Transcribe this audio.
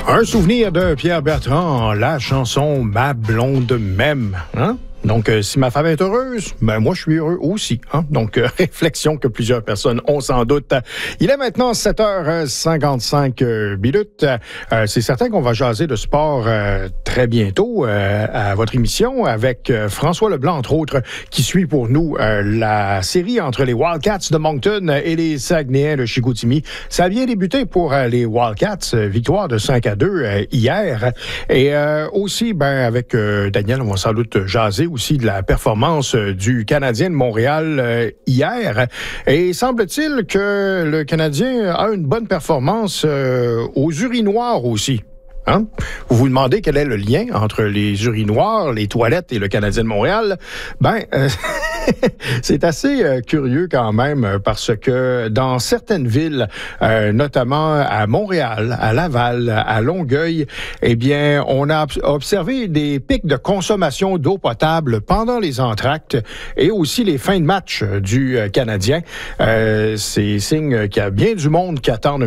Un souvenir de Pierre Bertrand, la chanson « Ma blonde m'aime ». Hein? Donc, si ma femme est heureuse, ben moi, je suis heureux aussi. Hein? Donc, réflexion que plusieurs personnes ont sans doute. Il est maintenant 7h55 minutes. C'est certain qu'on va jaser de sport très bientôt à votre émission avec François Leblanc, entre autres, qui suit pour nous la série entre les Wildcats de Moncton et les Saguenayens de Chicoutimi. Ça a bien débuté pour les Wildcats, victoire de 5-2 hier. Et aussi, ben avec Daniel, on va sans doute jaser aussi de la performance du Canadien de Montréal hier. Et semble-t-il que le Canadien a une bonne performance aux urinoirs aussi. Hein? Vous vous demandez quel est le lien entre les urinoirs, les toilettes et le Canadien de Montréal? Ben, c'est assez curieux quand même parce que dans certaines villes, notamment à Montréal, à Laval, à Longueuil, eh bien, on a observé des pics de consommation d'eau potable pendant les entractes et aussi les fins de match du Canadien. C'est signe qu'il y a bien du monde qui attend